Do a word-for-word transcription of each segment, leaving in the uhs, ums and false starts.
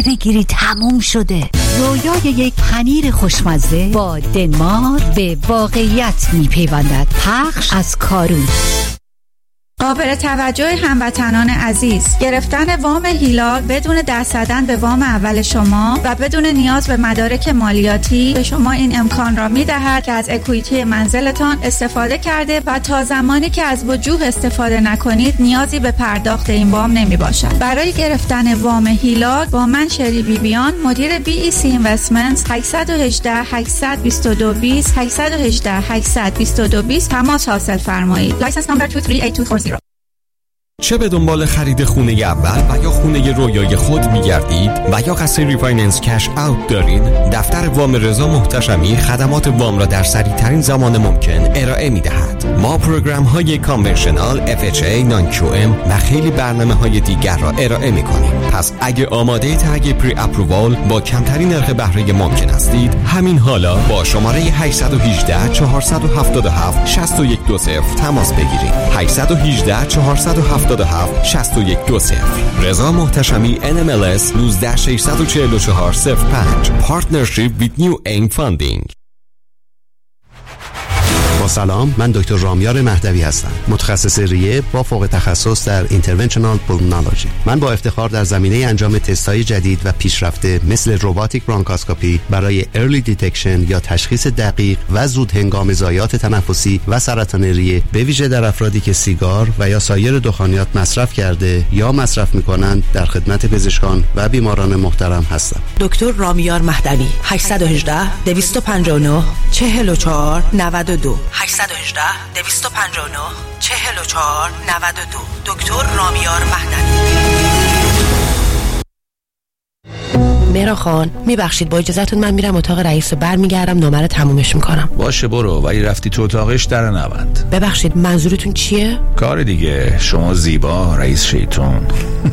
بگیری تموم شده. رویای یک پنیر خوشمزه با دنمارک به واقعیت میپیوندد. پخش از کارون. قابل توجه هموطنان عزیز، گرفتن وام هیلال بدون دست زدن به وام اول شما و بدون نیاز به مدارک مالیاتی به شما این امکان را می‌دهد که از اکوئیتی منزلتان استفاده کرده و تا زمانی که از وجوه استفاده نکنید نیازی به پرداخت این وام نمی‌باشد. برای گرفتن وام هیلال با من شری بیبیان، مدیر بی ای سی اینوستمنتس، هشت یک هشت هشت دو دو دو صفر هشت یک هشت هشت دو دو دو صفر تماس حاصل فرمایید. لایسنس نمبر دو سه هشت دو چهار صفر. چه به دنبال خرید خونه اول و یا خونه رویای خود می‌گردید و یا قصد ریفایننس کش اوت دارید، دفتر وام رضا محتشمی خدمات وام را در سریع‌ترین زمان ممکن ارائه می‌دهد. ما پروگرام‌های کانونشنال، اف اچ ای، نان کیو ام و خیلی برنامه‌های دیگر را ارائه می‌کنیم. پس اگه آماده تگ پری اپرووال با کمترین نرخ بهره ممکن هستید، همین حالا با شماره هشت یک هشت چهار هفت هفت شش یک دو صفر تماس بگیرید. هشت یک هشت چهار هفت هفت شش یک دو صفر. رضا محتشمی ان ام ال اس یک نه شش چهار چهار صفر پنج. Partnership with New Aim Funding. با سلام، من دکتر رامیار مهدوی هستم، متخصص ریه با فوق تخصص در اینترونشنال پولمونولوژی. من با افتخار در زمینه انجام تست‌های جدید و پیشرفته مثل روباتیک برونکاسکوپی برای ارلی دیتکشن یا تشخیص دقیق و زود هنگام ضایعات تنفسی و سرطان ریه، به ویژه در افرادی که سیگار و یا سایر دخانیات مصرف کرده یا مصرف می‌کنند، در خدمت پزشکان و بیماران محترم هستم. دکتر رامیار مهدوی، هشت یک هشت دو پنج نه چهار چهار نه دو هشت یک هشت دو پنج نه چهار چهار نه دو. دکتر رامیار مهدوی. مهران خان، میبخشید با اجازهتون من میرم اتاق رئیس و برمیگردم نامه رو تمومش میکنم. باشه برو، ولی رفتی تو اتاقش در نبند. ببخشید منظورتون چیه؟ کار دیگه، شما زیبا رئیس شیطون.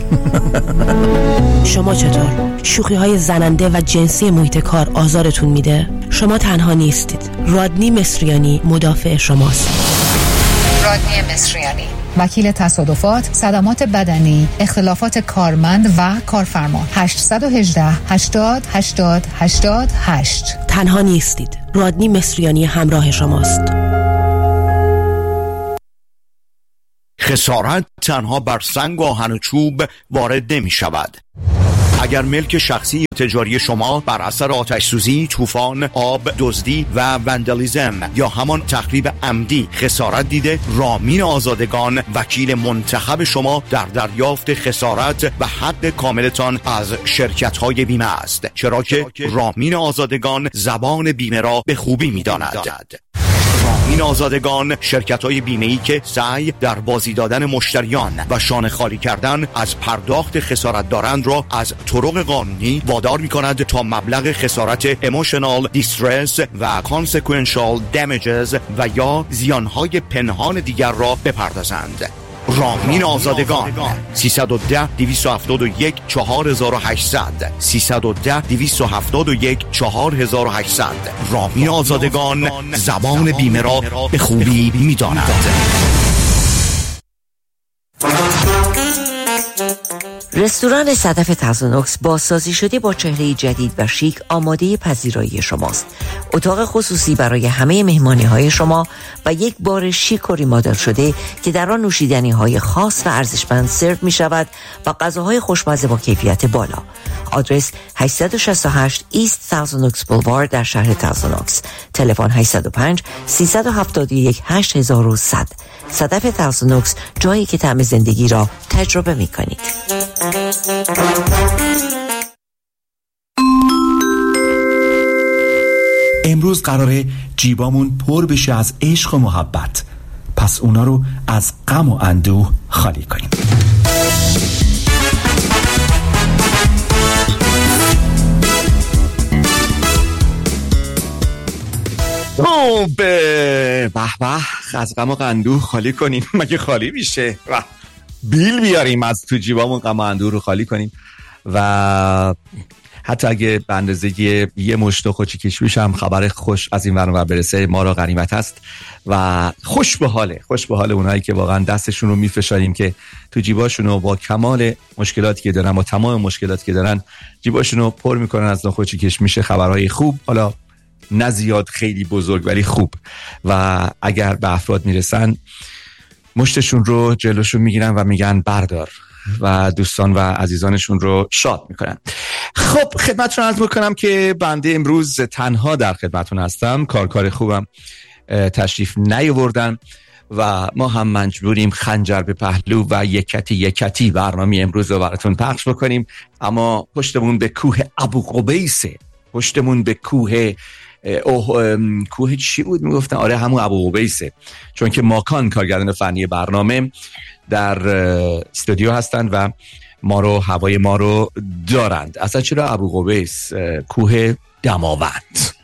شما چطور؟ شوخی های زننده و جنسی محیط کار آزارتون میده؟ شما تنها نیستید. رادنی مصریانی مدافع شماست. رادنی مصریانی، وکیل تصادفات، صدمات بدنی، اختلافات کارمند و کارفرما. هشت یک هشت هشتاد هشتاد هشتاد هشت. تنها نیستید. رادنی مصریانی همراه شماست. خسارت تنها بر سنگ و آهن و چوب وارد نمی شود. اگر ملک شخصی تجاری شما بر اثر آتش سوزی، طوفان، آب، دزدی و وندالیزم یا همان تخریب عمدی خسارت دیده، رامین آزادگان وکیل منتخب شما در دریافت خسارت و حق کاملتان از شرکت‌های بیمه است، چرا که رامین آزادگان زبان بیمه را به خوبی می‌داند. رامین آزادگان شرکت‌های بیمه‌ای که سعی در بازی دادن مشتریان و شانه خالی کردن از پرداخت خسارت دارند را از طرق قانونی وادار می‌کند تا مبلغ خسارت ایموشنال دیسترس و کانسیکوئنشال دمیجز و یا زیانهای پنهان دیگر را بپردازند. رامین آزادگان سیصد و ده دویست و هفتاد و یک چهار هزار و هشتصد سیصد و ده دویست و هفتاد و یک چهار هزار و هشتصد. رامین آزادگان زبان بیمه را به خوبی می‌داند. رستوران صدف تازونوکس بازسازی شده با چهره جدید و شیک آماده پذیرایی شماست. اتاق خصوصی برای همه مهمانی های شما و یک بار شیک و ریمادل شده که در آن نوشیدنی های خاص و ارزشمند سرو می شود و غذاهای خوشمزه با کیفیت بالا. آدرس هشت شش هشت ایست تازونوکس بولوارد در شهر تازونوکس. تلفن هشت صفر پنج سیصد و هفتاد و یک هشت هزار و صد. صدف تازونوکس، جایی که طعم زندگی را تجربه می کنید. امروز قراره جیبامون پر بشه از عشق و محبت، پس اونا رو از غم و اندوه خالی کنیم. به به به از غم و اندوه خالی کنیم. مگه خالی میشه؟ بیل بیاریم از تو جیبامون غم و اندوه رو خالی کنیم. و حتی اگه به اندازه یه مشت خوشی کشمیش هم خبر خوش از این ور اونور برسه ما را غنیمت هست و خوش به حاله خوش به حال اونایی که واقعا دستشون رو میفشاریم که تو جیباشون رو با کمال مشکلاتی که دارن، با تمام مشکلاتی که دارن، جیباشون رو پر میکنن از نخوچی کشمیش. خبرهای خوب، حالا نه زیاد خیلی بزرگ ولی خوب، و اگر به افراد میرسن مشتشون رو جلوشون میگیرن و میگن بردار و دوستان و عزیزانشون رو شاد میکنن. خب خدمتتون عرض میکنم که بنده امروز تنها در خدمتتون هستم، کارکار خوبم تشریف نیاوردن و ما هم مجبوریم خنجر به پهلو و یکتی یکتی برنامه امروز رو براتون پخش بکنیم. اما پشتمون به کوه ابو قبیسه، پشتمون به کوه اوه کوه چی بود میگفتن؟ آره همون ابو قبیسه، چون که ماکان کارگردان فنی برنامه در استودیو هستن و ما رو هوای ما رو دارند. اصلا چرا ابو قبیس؟ کوه دماوند.